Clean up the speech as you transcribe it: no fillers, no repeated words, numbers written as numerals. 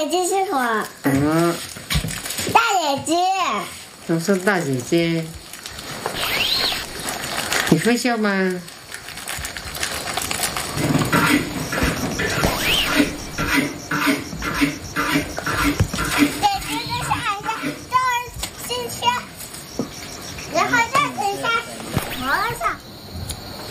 姐姐是我。 嗯， 大姐姐。 我是大姐姐。你会笑吗？